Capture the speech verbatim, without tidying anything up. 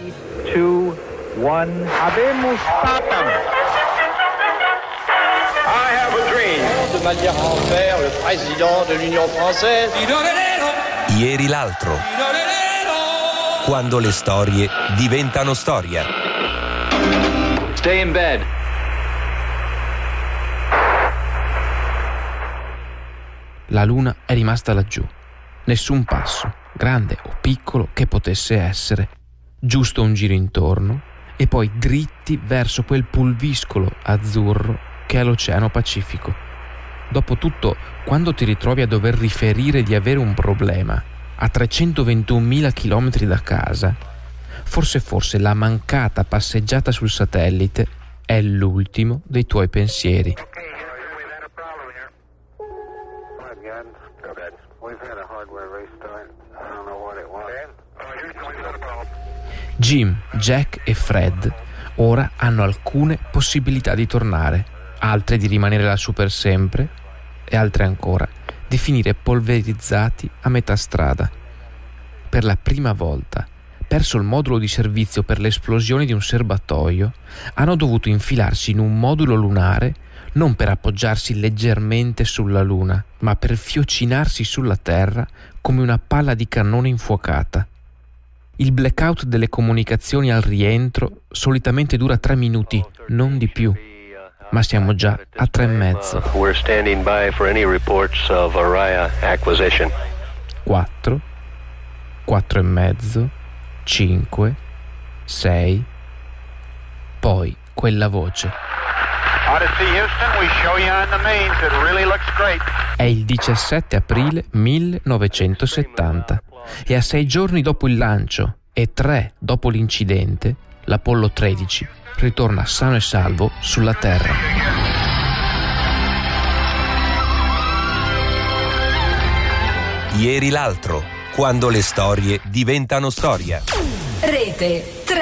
three, two, one. Habemus Papam. I have a dream. De manière à en faire le président de l'Union française. Ieri l'altro. Quando le storie diventano storia. Stay in bed. La luna è rimasta laggiù. Nessun passo, grande o piccolo che potesse essere. Giusto un giro intorno e poi dritti verso quel pulviscolo azzurro che è l'Oceano Pacifico. Dopotutto, quando ti ritrovi a dover riferire di avere un problema a trecentoventunomila chilometri da casa, forse forse la mancata passeggiata sul satellite è l'ultimo dei tuoi pensieri. Jim, Jack e Fred ora hanno alcune possibilità di tornare, altre di rimanere lassù per sempre e altre ancora di finire polverizzati a metà strada. Per la prima volta, perso il modulo di servizio per l'esplosione di un serbatoio, hanno dovuto infilarsi in un modulo lunare non per appoggiarsi leggermente sulla Luna, ma per fiocinarsi sulla Terra come una palla di cannone infuocata. Il blackout delle comunicazioni al rientro solitamente dura tre minuti, non di più, ma siamo già a tre e mezzo. We're standing by for any reports of Araya acquisition. Quattro, quattro e mezzo, cinque, sei, poi quella voce. Odyssey Houston, we show you on the mains. It really looks great. È il diciassette aprile millenovecentosettanta e a sei giorni dopo il lancio e tre dopo l'incidente, l'Apollo tredici ritorna sano e salvo sulla Terra. Ieri l'altro, quando le storie diventano storia. Rete